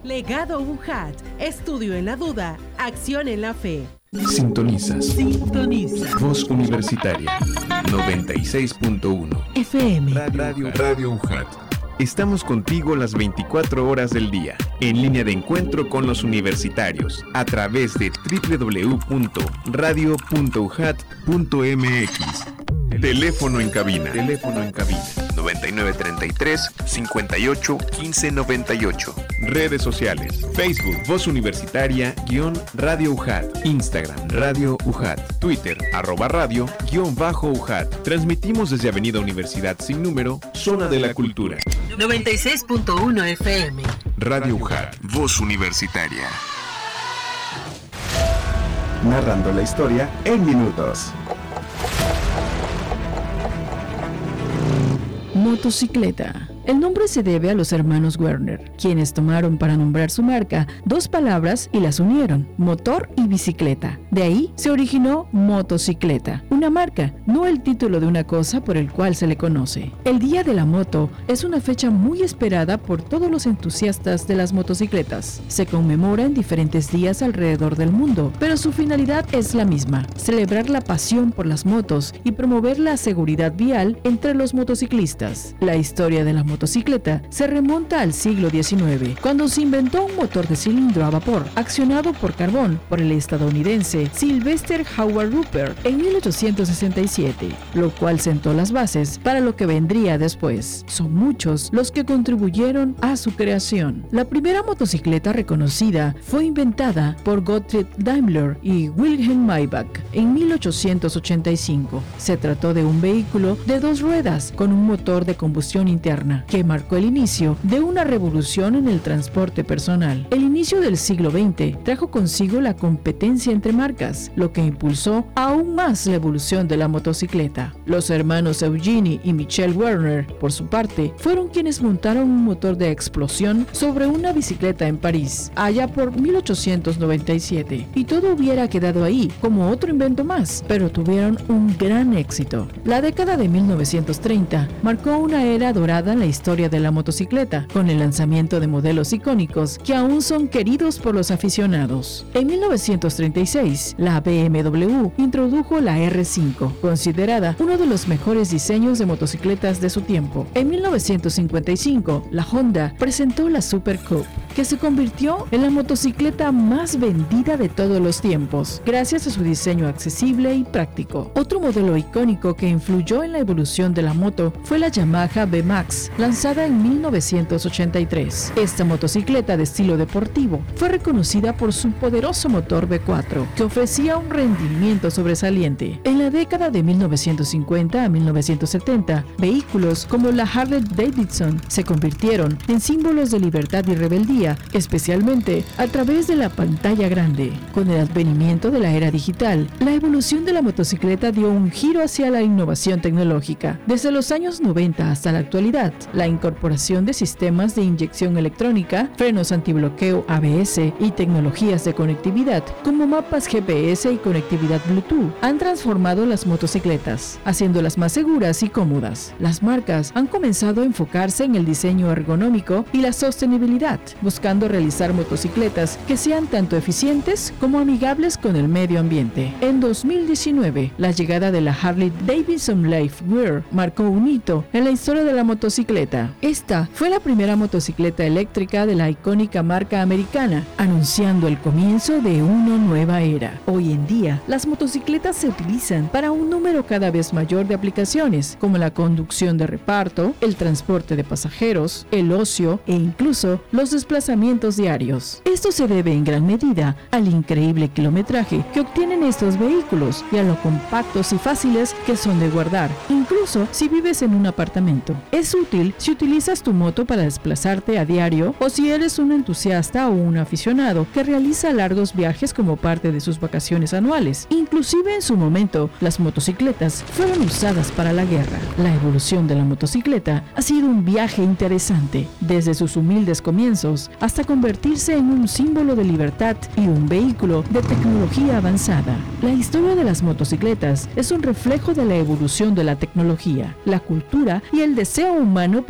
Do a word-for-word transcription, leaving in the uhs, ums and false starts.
Legado U J A T. Estudio en la duda, acción en la fe. Sintonizas. Sintoniza. Voz Universitaria. noventa y seis punto uno. F M. Radio, Radio U J A T. Estamos contigo las veinticuatro horas del día, en línea de encuentro con los universitarios, a través de doble u doble u doble u punto radio punto u j a t punto m x. Teléfono en cabina. Teléfono en cabina. noventa y nueve treinta y tres, cincuenta y ocho, quince noventa y ocho. Redes sociales. Facebook, Voz Universitaria, guión Radio U J A T. Instagram, Radio U J A T. Twitter, arroba radio, guión bajo U J A T. Transmitimos desde Avenida Universidad Sin Número, Zona de la Cultura. noventa y seis punto uno F M. Radio U J A T. Voz Universitaria. Narrando la historia en minutos. Motocicleta. El nombre se debe a los hermanos Werner, quienes tomaron para nombrar su marca dos palabras y las unieron, motor y bicicleta. De ahí se originó motocicleta, una marca, no el título de una cosa por el cual se le conoce. El Día de la Moto es una fecha muy esperada por todos los entusiastas de las motocicletas. Se conmemora en diferentes días alrededor del mundo, pero su finalidad es la misma, celebrar la pasión por las motos y promover la seguridad vial entre los motociclistas. La historia de la motocicleta se remonta al siglo diecinueve, cuando se inventó un motor de cilindro a vapor, accionado por carbón por el estadounidense Sylvester Howard Rupert en mil ochocientos sesenta y siete, lo cual sentó las bases para lo que vendría después. Son muchos los que contribuyeron a su creación. La primera motocicleta reconocida fue inventada por Gottlieb Daimler y Wilhelm Maybach en mil ochocientos ochenta y cinco. Se trató de un vehículo de dos ruedas con un motor de combustión interna, que marcó el inicio de una revolución en el transporte personal. El inicio del siglo veinte trajo consigo la competencia entre marcas, lo que impulsó aún más la evolución de la motocicleta. Los hermanos Eugenie y Michel Werner, por su parte, fueron quienes montaron un motor de explosión sobre una bicicleta en París, allá por mil ochocientos noventa y siete, y todo hubiera quedado ahí, como otro invento más, pero tuvieron un gran éxito. La década de mil novecientos treinta marcó una era dorada en la historia de la motocicleta, con el lanzamiento de modelos icónicos que aún son queridos por los aficionados. En mil novecientos treinta y seis, la B M W introdujo la R cinco, considerada uno de los mejores diseños de motocicletas de su tiempo. En mil novecientos cincuenta y cinco, la Honda presentó la Super Coupe, que se convirtió en la motocicleta más vendida de todos los tiempos, gracias a su diseño accesible y práctico. Otro modelo icónico que influyó en la evolución de la moto fue la Yamaha B MAX, lanzada en mil novecientos ochenta y tres. Esta motocicleta de estilo deportivo fue reconocida por su poderoso motor V cuatro, que ofrecía un rendimiento sobresaliente. En la década de mil novecientos cincuenta a mil novecientos setenta, vehículos como la Harley Davidson se convirtieron en símbolos de libertad y rebeldía, especialmente a través de la pantalla grande. Con el advenimiento de la era digital, la evolución de la motocicleta dio un giro hacia la innovación tecnológica. Desde los años noventa hasta la actualidad, la incorporación de sistemas de inyección electrónica, frenos antibloqueo A B S y tecnologías de conectividad como mapas G P S y conectividad Bluetooth han transformado las motocicletas, haciéndolas más seguras y cómodas. Las marcas han comenzado a enfocarse en el diseño ergonómico y la sostenibilidad, buscando realizar motocicletas que sean tanto eficientes como amigables con el medio ambiente. En dos mil diecinueve, la llegada de la Harley Davidson Livewire marcó un hito en la historia de la motocicleta. Esta fue la primera motocicleta eléctrica de la icónica marca americana, anunciando el comienzo de una nueva era. Hoy en día, las motocicletas se utilizan para un número cada vez mayor de aplicaciones, como la conducción de reparto, el transporte de pasajeros, el ocio e incluso los desplazamientos diarios. Esto se debe en gran medida al increíble kilometraje que obtienen estos vehículos y a lo compactos y fáciles que son de guardar, incluso si vives en un apartamento. Es útil si utilizas tu moto para desplazarte a diario o si eres un entusiasta o un aficionado que realiza largos viajes como parte de sus vacaciones anuales. Inclusive en su momento, las motocicletas fueron usadas para la guerra. La evolución de la motocicleta ha sido un viaje interesante, desde sus humildes comienzos hasta convertirse en un símbolo de libertad y un vehículo de tecnología avanzada. La historia de las motocicletas es un reflejo de la evolución de la tecnología, la cultura y el deseo humano por